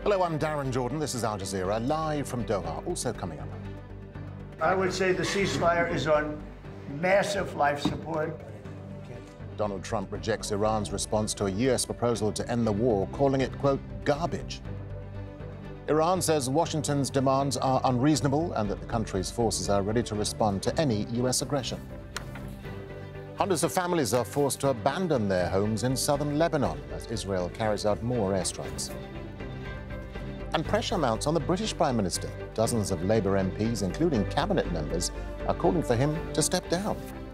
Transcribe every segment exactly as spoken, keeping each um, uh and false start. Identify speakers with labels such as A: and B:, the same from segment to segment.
A: Hello, I'm Darren Jordan. This is Al Jazeera, live from Doha. Also coming up.
B: I would say the ceasefire is on massive life support.
A: Donald Trump rejects Iran's response to a U S proposal to end the war, calling it, quote, garbage. Iran says Washington's demands are unreasonable and that the country's forces are ready to respond to any U S aggression. Hundreds of families are forced to abandon their homes in southern Lebanon as Israel carries out more airstrikes. And pressure mounts on the British Prime Minister. Dozens of Labour M Ps, including cabinet members, are calling for him to step down.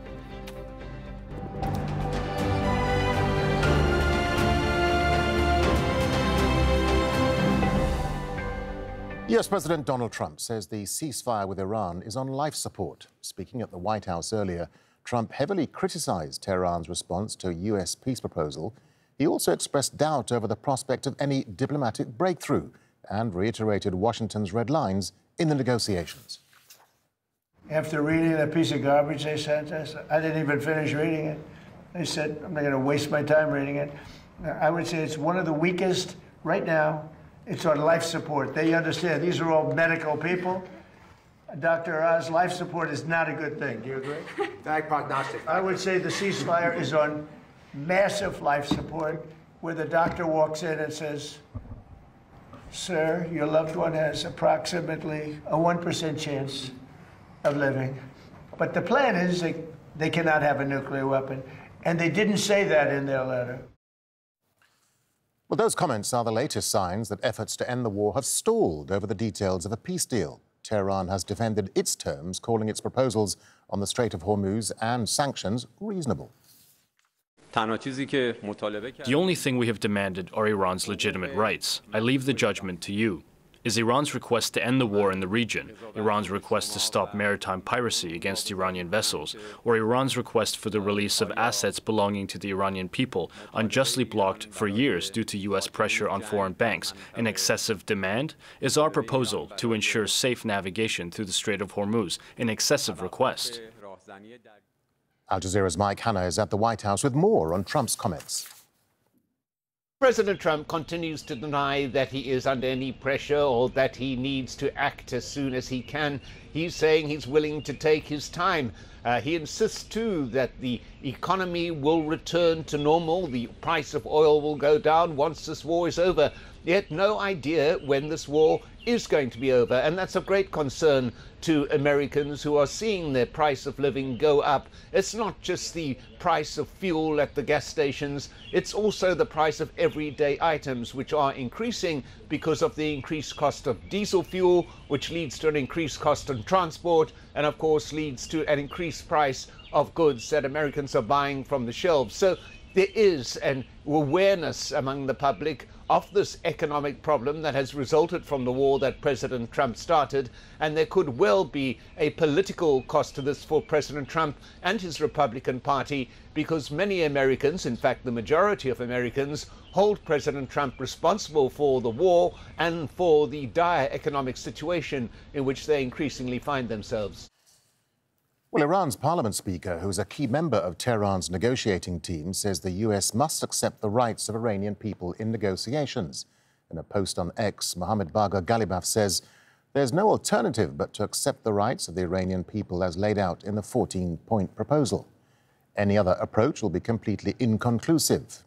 A: U S President Donald Trump says the ceasefire with Iran is on life support. Speaking at the White House earlier, Trump heavily criticized Tehran's response to a U S peace proposal. He also expressed doubt over the prospect of any diplomatic breakthrough and reiterated Washington's red lines in the negotiations.
B: After reading that piece of garbage they sent us, I didn't even finish reading it. They said, I'm not going to waste my time reading it. I would say it's one of the weakest right now. It's on life support. They understand. These are all medical people. Doctor Oz, life support is not a good thing. Do you agree?
C: Bad prognostic.
B: I would say the ceasefire is on massive life support, where the doctor walks in and says, sir, your loved one has approximately a one percent chance of living. But the plan is they, they cannot have a nuclear weapon. And they didn't say that in their letter.
A: Well, those comments are the latest signs that efforts to end the war have stalled over the details of a peace deal. Tehran has defended its terms, calling its proposals on the Strait of Hormuz and sanctions reasonable.
D: The only thing we have demanded are Iran's legitimate rights. I leave the judgment to you. Is Iran's request to end the war in the region, Iran's request to stop maritime piracy against Iranian vessels, or Iran's request for the release of assets belonging to the Iranian people, unjustly blocked for years due to U S pressure on foreign banks, an excessive demand? Is our proposal to ensure safe navigation through the Strait of Hormuz an excessive request?
A: Al Jazeera's Mike Hanna is at the White House with more on Trump's comments.
E: President Trump continues to deny that he is under any pressure or that he needs to act as soon as he can. He's saying he's willing to take his time. Uh, he insists, too, that the economy will return to normal. The price of oil will go down once this war is over. Yet no idea when this war is going to be over. And that's of great concern to Americans who are seeing their price of living go up. It's not just the price of fuel at the gas stations. It's also the price of everyday items, which are increasing because of the increased cost of diesel fuel, which leads to an increased cost on transport, and of course leads to an increased price of goods that Americans are buying from the shelves. So there is an awareness among the public of this economic problem that has resulted from the war that President Trump started, and there could well be a political cost to this for President Trump and his Republican Party, because many Americans, in fact the majority of Americans, hold President Trump responsible for the war and for the dire economic situation in which they increasingly find themselves.
A: Well, Iran's parliament speaker, who is a key member of Tehran's negotiating team, says the U S must accept the rights of Iranian people in negotiations. In a post on X, Mohammad Bagher Ghalibaf says there's no alternative but to accept the rights of the Iranian people as laid out in the fourteen-point proposal. Any other approach will be completely inconclusive.